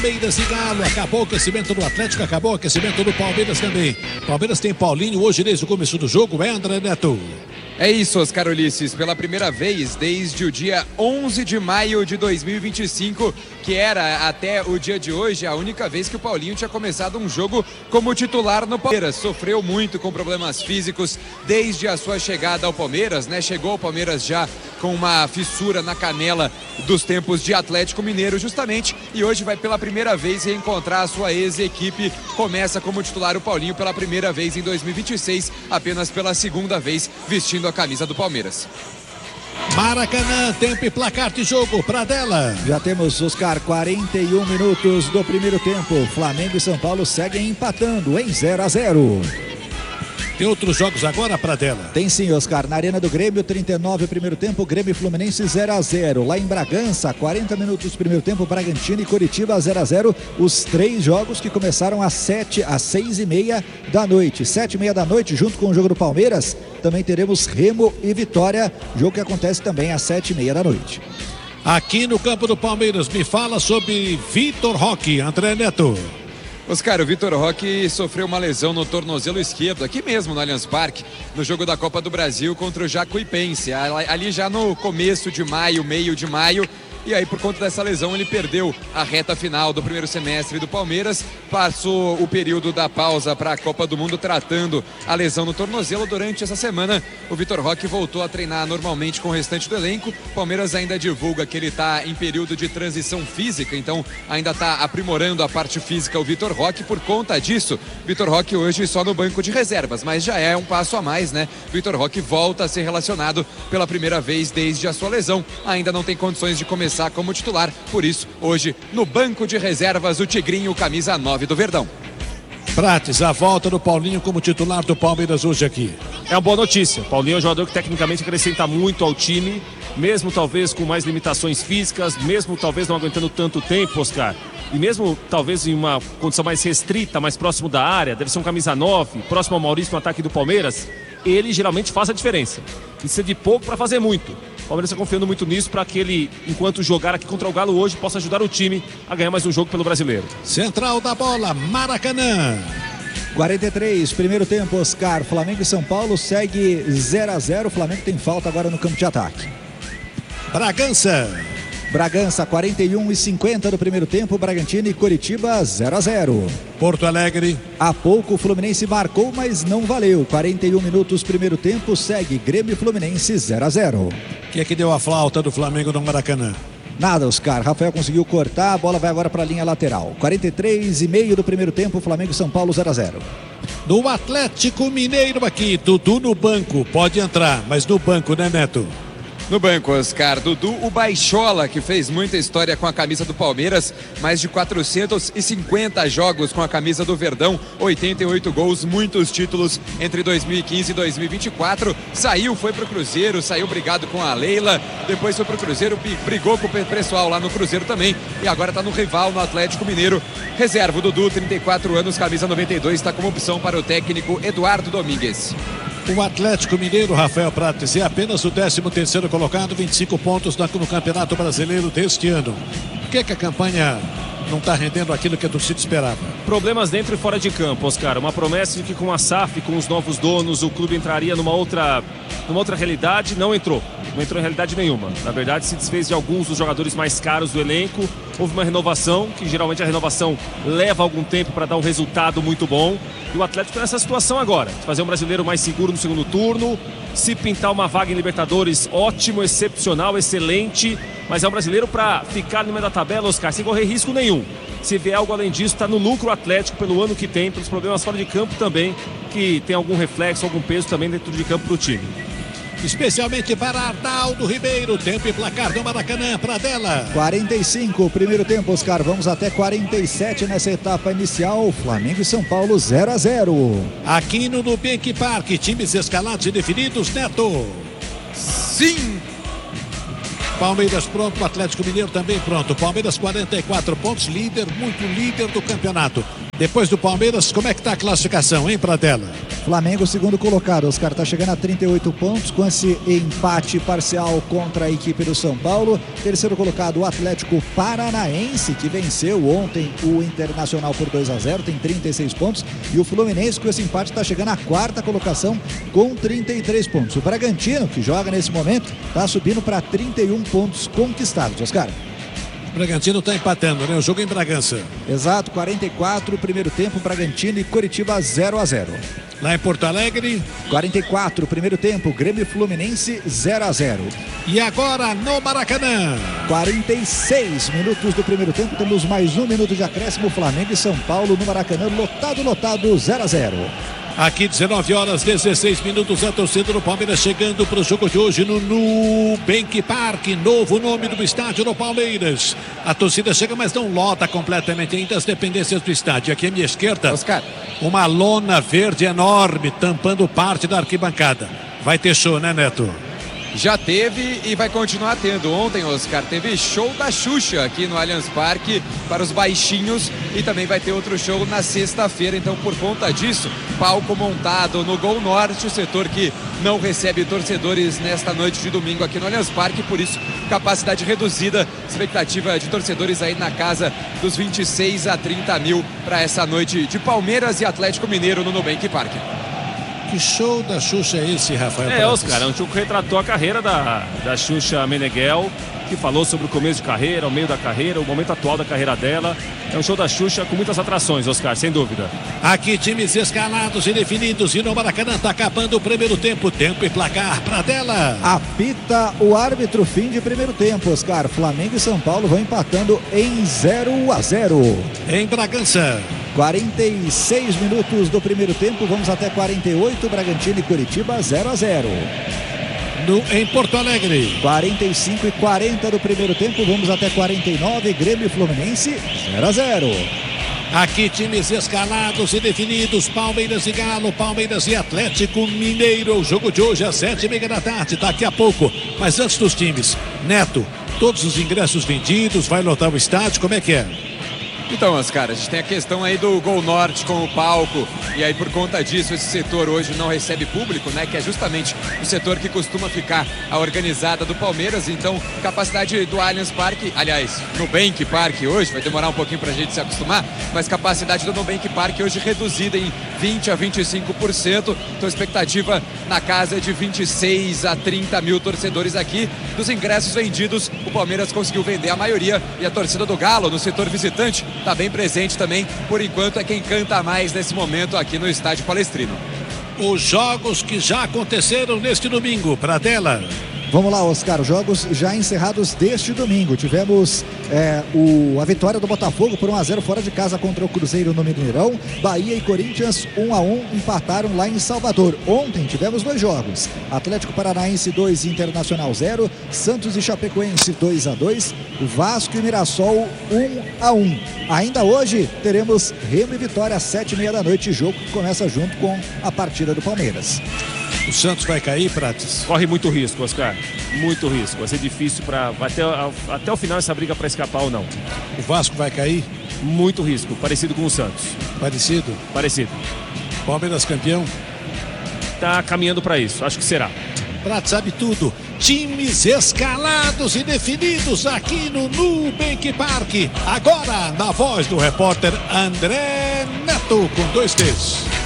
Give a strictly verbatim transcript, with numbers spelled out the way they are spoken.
Palmeiras e Galo, acabou o aquecimento do Atlético, acabou o aquecimento do Palmeiras também. Palmeiras tem Paulinho hoje desde o começo do jogo, é André Neto. É isso, Oscar Ulisses, pela primeira vez desde o dia onze de maio de dois mil e vinte e cinco, que era até o dia de hoje a única vez que o Paulinho tinha começado um jogo como titular no Palmeiras. Sofreu muito com problemas físicos desde a sua chegada ao Palmeiras, né? Chegou ao Palmeiras já com uma fissura na canela dos tempos de Atlético Mineiro, justamente, e hoje vai pela primeira vez reencontrar a sua ex-equipe. Começa como titular o Paulinho pela primeira vez em dois mil e vinte e seis, apenas pela segunda vez vestindo a camisa do Palmeiras. Maracanã, tempo e placar de jogo para dela. Já temos, Oscar, quarenta e um minutos do primeiro tempo. Flamengo e São Paulo seguem empatando em zero a zero. Tem outros jogos agora para dela? Tem sim, Oscar. Na Arena do Grêmio, trinta e nove primeiro tempo, Grêmio e Fluminense zero a zero. Lá em Bragança, quarenta minutos primeiro tempo, Bragantino e Coritiba zero a zero. Os três jogos que começaram às sete, às seis e meia da noite. Sete e meia da noite, junto com o jogo do Palmeiras, também teremos Remo e Vitória, jogo que acontece também às sete e meia da noite. Aqui no campo do Palmeiras, me fala sobre Vitor Roque, André Neto. Oscar, o Vitor Roque sofreu uma lesão no tornozelo esquerdo, aqui mesmo no Allianz Parque, no jogo da Copa do Brasil contra o Jacuipense, ali já no começo de maio, meio de maio. E aí, por conta dessa lesão, ele perdeu a reta final do primeiro semestre do Palmeiras, passou o período da pausa para a Copa do Mundo tratando a lesão no tornozelo. Durante essa semana, o Vitor Roque voltou a treinar normalmente com o restante do elenco. O Palmeiras ainda divulga que ele está em período de transição física, então ainda está aprimorando a parte física o Vitor Roque. Por conta disso, Vitor Roque hoje só no banco de reservas, mas já é um passo a mais, né? Vitor Roque volta a ser relacionado pela primeira vez desde a sua lesão. Ainda não tem condições de começar como titular, por isso hoje no banco de reservas o Tigrinho, camisa nove do Verdão. Prates, a volta do Paulinho como titular do Palmeiras hoje aqui. É uma boa notícia. Paulinho é um jogador que tecnicamente acrescenta muito ao time, mesmo talvez com mais limitações físicas, mesmo talvez não aguentando tanto tempo, Oscar, e mesmo talvez em uma condição mais restrita, mais próximo da área, deve ser um camisa nove, próximo ao Maurício no ataque do Palmeiras, ele geralmente faz a diferença. Precisa de pouco para fazer muito. O Palmeiras está confiando muito nisso para que ele, enquanto jogar aqui contra o Galo hoje, possa ajudar o time a ganhar mais um jogo pelo Brasileiro. Central da bola, Maracanã. quarenta e três, primeiro tempo, Oscar. Flamengo e São Paulo segue zero a zero. O Flamengo tem falta agora no campo de ataque. Bragança. Bragança, quarenta e um e cinquenta do primeiro tempo, Bragantino e Coritiba zero a zero. Porto Alegre. Há pouco o Fluminense marcou, mas não valeu. quarenta e um minutos primeiro tempo, segue Grêmio e Fluminense zero a zero. O que é que deu a flauta do Flamengo no Maracanã? Nada, Oscar. Rafael conseguiu cortar, a bola vai agora para a linha lateral. quarenta e três e meio do primeiro tempo, Flamengo e São Paulo zero a zero. No Atlético Mineiro aqui, Dudu no banco, pode entrar, mas no banco, né, Neto? No banco, Oscar, Dudu, o Baixola, que fez muita história com a camisa do Palmeiras, mais de quatrocentos e cinquenta jogos com a camisa do Verdão, oitenta e oito gols, muitos títulos entre dois mil e quinze e dois mil e vinte e quatro. Saiu, foi pro Cruzeiro, saiu brigado com a Leila, depois foi pro Cruzeiro, brigou com o pessoal lá no Cruzeiro também, e agora tá no rival, no Atlético Mineiro. Reserva o Dudu, trinta e quatro anos, camisa noventa e dois, está como opção para o técnico Eduardo Domingues. O Atlético Mineiro, Rafael Prates, é apenas o décimo terceiro colocado, vinte e cinco pontos no Campeonato Brasileiro deste ano. Por que que a campanha não está rendendo aquilo que a torcida esperava? Problemas dentro e fora de campo, Oscar. Uma promessa de que com a S A F, com os novos donos, o clube entraria numa outra, numa outra realidade. Não entrou. Não entrou em realidade nenhuma. Na verdade, se desfez de alguns dos jogadores mais caros do elenco. Houve uma renovação, que geralmente a renovação leva algum tempo para dar um resultado muito bom. E o Atlético está nessa situação agora, de fazer um brasileiro mais seguro no segundo turno. Se pintar uma vaga em Libertadores, ótimo, excepcional, excelente. Mas é um brasileiro para ficar no meio da tabela, Oscar, sem correr risco nenhum. Se vier algo além disso, está no lucro Atlético pelo ano que tem, pelos problemas fora de campo também, que tem algum reflexo, algum peso também dentro de campo para o time. Especialmente para Arnaldo Ribeiro, tempo e placar do Maracanã, para dela. quarenta e cinco, primeiro tempo, Oscar, vamos até quarenta e sete nessa etapa inicial, Flamengo e São Paulo zero a zero. Aqui no Nubank Park, times escalados e definidos, Neto. Sim! Palmeiras pronto, o Atlético Mineiro também pronto. Palmeiras quarenta e quatro pontos, líder, muito líder do campeonato. Depois do Palmeiras, como é que tá a classificação, hein, Pradella? Flamengo, segundo colocado. Oscar tá chegando a trinta e oito pontos com esse empate parcial contra a equipe do São Paulo. Terceiro colocado, o Atlético Paranaense, que venceu ontem o Internacional por dois a zero, tem trinta e seis pontos. E o Fluminense, com esse empate, está chegando à quarta colocação com trinta e três pontos. O Bragantino, que joga nesse momento, está subindo para trinta e um pontos conquistados, Oscar. O Bragantino está empatando, né? O jogo em Bragança. Exato, quarenta e quatro, primeiro tempo, Bragantino e Coritiba zero a zero. Lá em Porto Alegre. quarenta e quatro, primeiro tempo, Grêmio e Fluminense zero a zero. E agora no Maracanã. quarenta e seis minutos do primeiro tempo, temos mais um minuto de acréscimo, Flamengo e São Paulo no Maracanã, lotado, lotado, zero a zero. Aqui dezenove horas, dezesseis minutos, a torcida do Palmeiras chegando para o jogo de hoje no Nubank Park, novo nome do estádio do Palmeiras. A torcida chega, mas não lota completamente ainda as dependências do estádio. Aqui à minha esquerda, Oscar, uma lona verde enorme tampando parte da arquibancada. Vai ter show, né, Neto? Já teve e vai continuar tendo. Ontem, Oscar, teve show da Xuxa aqui no Allianz Parque para os baixinhos e também vai ter outro show na sexta-feira. Então, por conta disso, palco montado no Gol Norte, o setor que não recebe torcedores nesta noite de domingo aqui no Allianz Parque, por isso, capacidade reduzida, expectativa de torcedores aí na casa dos vinte e seis a trinta mil para essa noite de Palmeiras e Atlético Mineiro no Nubank Park. Que show da Xuxa é esse, Rafael? É, Oscar, é um show que retratou a carreira da, da Xuxa Meneghel, que falou sobre o começo de carreira, o meio da carreira, o momento atual da carreira dela. É um show da Xuxa com muitas atrações, Oscar, sem dúvida. Aqui times escalados e definidos e no Maracanã está acabando o primeiro tempo. Tempo e placar para dela. Apita o árbitro, fim de primeiro tempo, Oscar. Flamengo e São Paulo vão empatando em zero a zero. Em Bragança. quarenta e seis minutos do primeiro tempo, vamos até quarenta e oito, Bragantino e Coritiba zero a zero. No, em Porto Alegre. quarenta e cinco e quarenta do primeiro tempo, vamos até quarenta e nove, Grêmio e Fluminense zero a zero. Aqui times escalados e definidos, Palmeiras e Galo, Palmeiras e Atlético Mineiro. O jogo de hoje às sete e meia da tarde, daqui a pouco. Mas antes dos times, Neto, todos os ingressos vendidos, vai lotar o estádio, como é que é? Então, Oscar, a gente tem a questão aí do Gol Norte com o palco, e aí por conta disso esse setor hoje não recebe público, né, que é justamente o setor que costuma ficar a organizada do Palmeiras. Então, capacidade do Allianz Parque, aliás, Nubank Parque hoje, vai demorar um pouquinho pra gente se acostumar, mas capacidade do Nubank Parque hoje reduzida em vinte a vinte e cinco por cento, então expectativa na casa de vinte e seis a trinta mil torcedores aqui. Dos ingressos vendidos, o Palmeiras conseguiu vender a maioria, e a torcida do Galo no setor visitante está bem presente também, por enquanto é quem canta mais nesse momento aqui no estádio Palestrino. Os jogos que já aconteceram neste domingo, Pradella. Vamos lá, Oscar, jogos já encerrados deste domingo. Tivemos é, o, a vitória do Botafogo por um a zero fora de casa contra o Cruzeiro no Mineirão. Bahia e Corinthians um a um empataram lá em Salvador. Ontem tivemos dois jogos: Atlético Paranaense dois, Internacional zero, Santos e Chapecoense dois a dois, Vasco e Mirassol um a um. Ainda hoje teremos Remo e Vitória às sete e meia da noite, jogo que começa junto com a partida do Palmeiras. O Santos vai cair, Prates? Corre muito risco, Oscar. Muito risco. Vai ser difícil para até, até o final essa briga para escapar ou não. O Vasco vai cair? Muito risco. Parecido com o Santos. Parecido? Parecido. Palmeiras campeão? Tá caminhando para isso. Acho que será. Prates sabe tudo. Times escalados e definidos aqui no Nubank Park. Agora, na voz do repórter André Neto, com dois T's.